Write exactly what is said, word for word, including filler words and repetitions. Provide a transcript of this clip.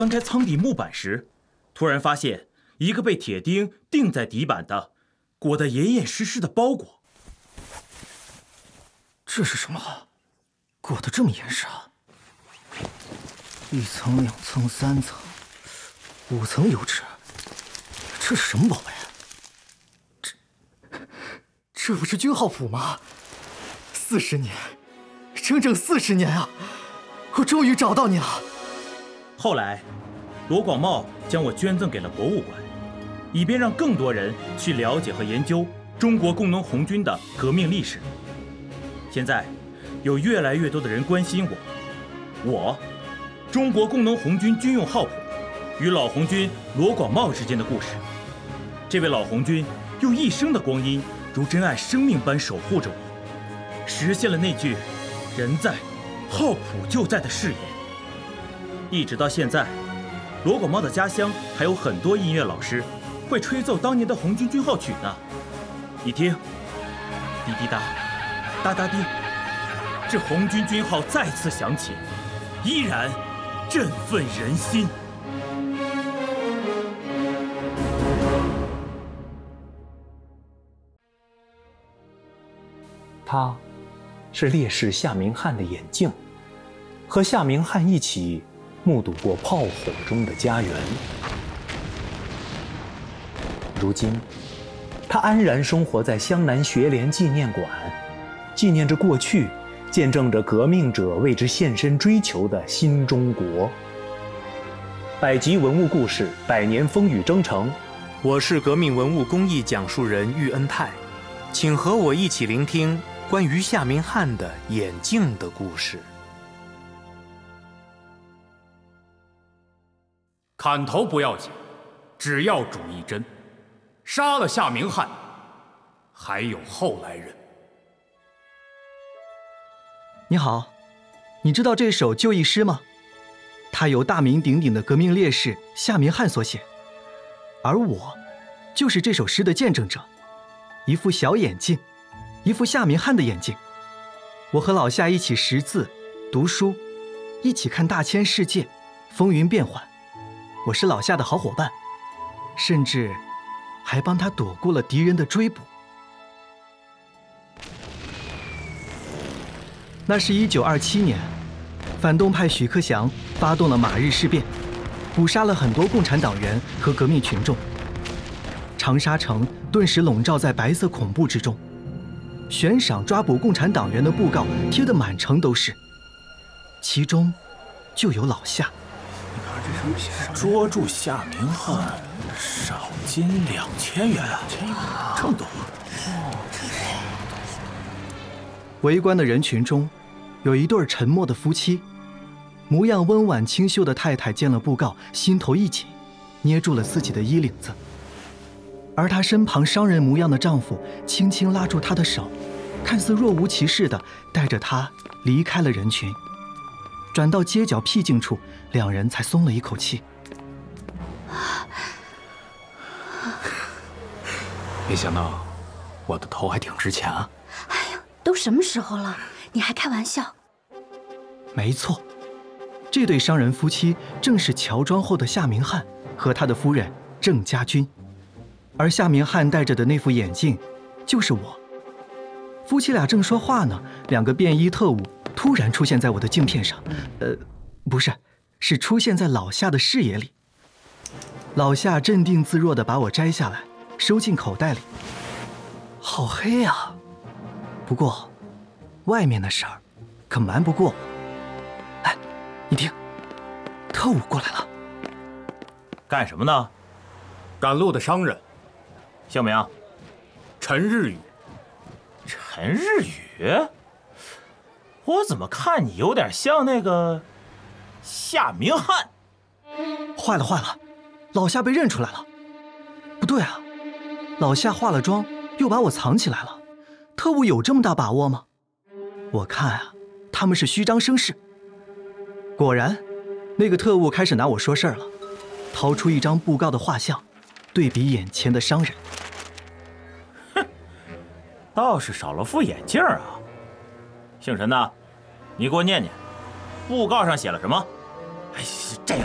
翻开舱底木板时，突然发现一个被铁钉钉在底板的、裹得严严实实的包裹。 这是什么？裹得这么严实啊！一层、两层、三层、五层油纸，这是什么宝贝？这这不是军号谱吗？四十年，整整四十年啊！我终于找到你了。 后来，罗广茂将我捐赠给了博物馆，以便让更多人去了解和研究中国工农红军的革命历史。现在，有越来越多的人关心我，我，中国工农红军军用号谱与老红军罗广茂之间的故事。这位老红军用一生的光阴，如珍爱生命般守护着我，实现了那句“人在，号谱就在”的誓言。一直到现在，罗广茂的家乡还有很多音乐老师会吹奏当年的红军军号曲呢。你听，滴滴答，哒哒滴，这红军军号再次响起，依然振奋人心。 他，是烈士夏明翰的眼镜，和夏明翰一起目睹过炮火中的家园。如今，他安然生活在湘南学联纪念馆，纪念着过去，见证着革命者为之献身追求的新中国。百集文物故事，百年风雨征程。我是革命文物公益讲述人喻恩泰，请和我一起聆听关于夏明翰的眼镜的故事。 砍头不要紧，只要主一针。杀了夏明翰，还有后来人。 你好，你知道这首就义诗吗？它由大名鼎鼎的革命烈士夏明翰所写，而我就是这首诗的见证者。一副小眼镜，一副夏明翰的眼镜。我和老夏一起识字、读书，一起看大千世界，风云变幻。我是老夏的好伙伴，甚至还帮他躲过了敌人的追捕。那是一九二七年，反动派许克祥发动了马日事变，捕杀了很多共产党员和革命群众。长沙城顿时笼罩在白色恐怖之中，悬赏抓捕共产党员的布告贴得满城都是，其中就有老夏。 捉住夏明翰，赏金两千元啊！这么多！ 围观的人群中，有一对沉默的夫妻，模样温婉清秀的太太见了布告，心头一紧，捏住了自己的衣领子。而她身旁商人模样的丈夫轻轻拉住她的手，看似若无其事地带着她离开了人群。转到街角僻静处，两人才松了一口气。 没想到我的头还挺值钱啊！ 哎呀，都什么时候了，你还开玩笑？ 没错，这对商人夫妻正是乔装后的夏明翰和他的夫人郑家军，而夏明翰戴着的那副眼镜就是我。夫妻俩正说话呢，两个便衣特务突然出现在我的镜片上，呃，不是，是出现在老夏的视野里。老夏镇定自若地把我摘下来，收进口袋里。好黑啊！不过，外面的事儿可瞒不过我。哎，你听，特务过来了。 干什么呢？ 赶路的商人。 姓名？ 陈日宇。 陈日宇？我怎么看你有点像那个夏明翰？ 坏了坏了，老夏被认出来了。不对啊，老夏化了妆又把我藏起来了，特务有这么大把握吗？我看啊，他们是虚张声势。果然，那个特务开始拿我说事儿了，掏出一张布告的画像，对比眼前的商人。 哼，倒是少了副眼镜啊。姓陈的，你给我念念，布告上写了什么？